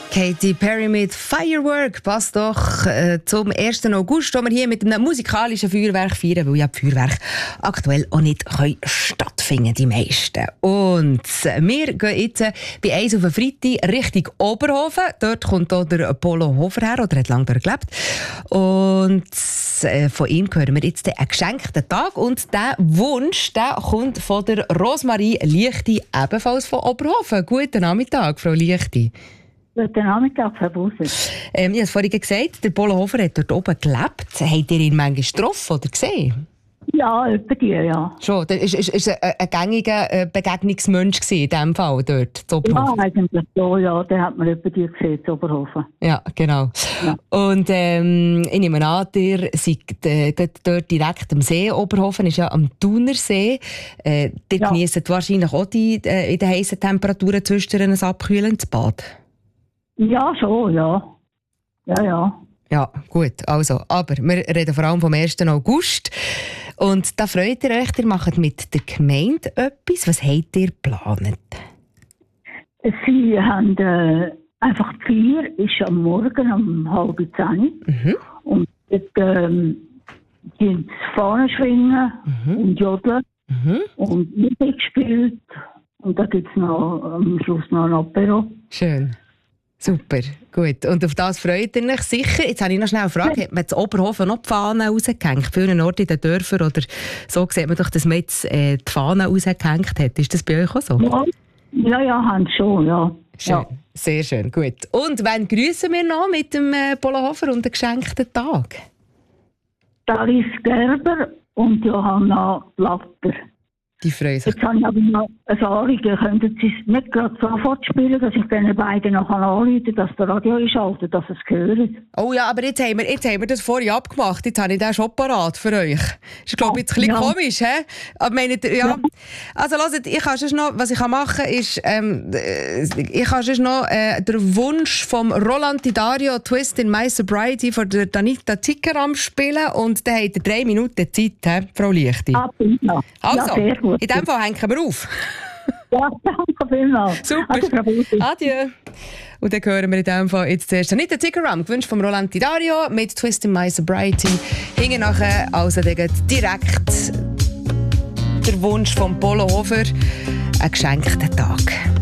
Katy Perry mit Firework passt doch zum 1. August, wo wir hier mit einem musikalischen Feuerwerk feiern, weil ja die Feuerwerke aktuell auch nicht stattfinden, die meisten. Und wir gehen jetzt bei 1 auf den Freitag Richtung Oberhofen. Dort kommt auch der Polo Hofer her, oder hat lange dort gelebt. Und von ihm hören wir jetzt einen geschenkten Tag. Und der Wunsch, der kommt von der Rosmarie Liechti, ebenfalls von Oberhofen. Guten Nachmittag, Frau Liechti. Guten Nachmittag, Herr Buser. Ich habe es vorhin gesagt, der Polo Hofer hat dort oben gelebt. Habt ihr ihn manchmal getroffen oder gesehen? Ja, etwa die, ja. Schon, das war ein gängiger Begegnungsmensch in diesem Fall dort, zu Oberhofen? Ja, eigentlich so, ja. Den hat man etwa die gesehen, zu Oberhofen. Ja, genau. Ja. Und ich nehme an, ihr seid dort direkt am See. Oberhofen ist ja am Thunersee. Ihr genießt wahrscheinlich auch in den heissen Temperaturen zwischendurch ein abkühlendes Bad. Ja, schon, ja. Ja. Ja, gut. Also, aber wir reden vor allem vom 1. August. Und da freut ihr euch, ihr macht mit der Gemeinde etwas. Was habt ihr geplant? Sie haben einfach die Feier, ist am Morgen um 9:30. Mhm. Und dort die Fahnen schwingen und jodeln und Musik gespielt. Und da gibt es am Schluss noch ein Apero. Schön. Super, gut. Und auf das freut ihr euch sicher. Jetzt habe ich noch schnell eine Frage. Hat man in Oberhofen noch die Fahnen rausgehängt? Vielen Orten in den Dörfern oder so sieht man doch, dass man jetzt die Fahnen rausgehängt hat. Ist das bei euch auch so? Ja, haben sie schon, ja. Schön. Ja. Sehr schön, gut. Und wann grüßen wir noch mit dem Polo Hofer und dem geschenkten Tag? Alice Gerber und Johanna Blatter. Die freuen sich. Jetzt habe ich aber noch ein Anliegen. Könnten Sie es nicht gerade sofort spielen, dass ich den beiden noch anrufen, dass der Radio einschaltet, dass sie es hören? Oh ja, aber jetzt haben wir das vorhin abgemacht. Jetzt habe ich den schon parat für euch. Das ist, glaube ich, jetzt ein bisschen komisch, hä? Aber meint ihr, ja. Also, hört, ich kann sonst noch, was ich machen kann, ist, ich kann sonst noch den Wunsch vom Roland Didario «Twist in My Sobriety» von der Danita Zickeram spielen. Und dann habt ihr 3 Minuten Zeit, he, Frau Liechti. Ja. Also, ja, sehr gut. In dem Fall hängen wir auf. Ja, danke vielmals. Super. Adieu. Und dann hören wir in dem Fall jetzt zuerst Danita Zickeram, gewünscht vom Roland Didario mit «Twist in My Sobriety». Hinten nachher also direkt der Wunsch vom Polo Hofer, einen geschenkten Tag.